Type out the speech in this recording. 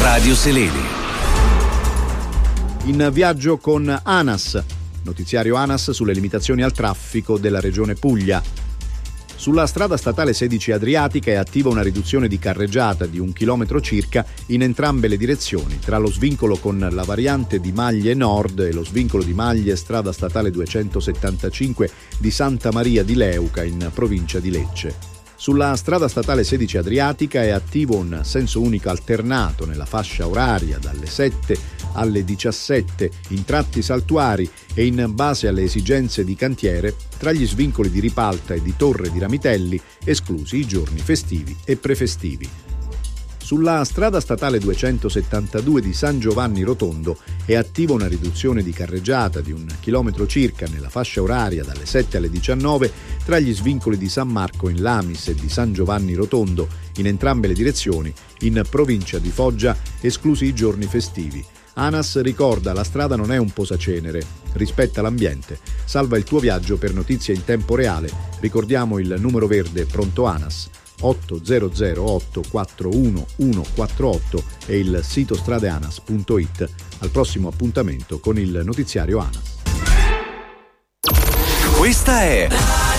Radio Seleni. In viaggio con ANAS, notiziario ANAS sulle limitazioni al traffico della regione Puglia. Sulla strada statale 16 Adriatica è attiva una riduzione di carreggiata di 1 chilometro circa in entrambe le direzioni, tra lo svincolo con la variante di Maglie Nord e lo svincolo di Maglie strada statale 275 di Santa Maria di Leuca in provincia di Lecce. Sulla strada statale 16 Adriatica è attivo un senso unico alternato nella fascia oraria dalle 7 alle 17 in tratti saltuari e in base alle esigenze di cantiere tra gli svincoli di Ripalta e di Torre di Ramitelli, esclusi i giorni festivi e prefestivi. Sulla strada statale 272 di San Giovanni Rotondo è attiva una riduzione di carreggiata di 1 chilometro circa nella fascia oraria dalle 7 alle 19 tra gli svincoli di San Marco in Lamis e di San Giovanni Rotondo in entrambe le direzioni in provincia di Foggia, esclusi i giorni festivi. ANAS ricorda: la strada non è un posacenere, rispetta l'ambiente, salva il tuo viaggio. Per notizie in tempo reale ricordiamo il numero verde pronto ANAS 800 841 148 e il sito stradeanas.it. Al prossimo appuntamento con il notiziario ANAS. Questa è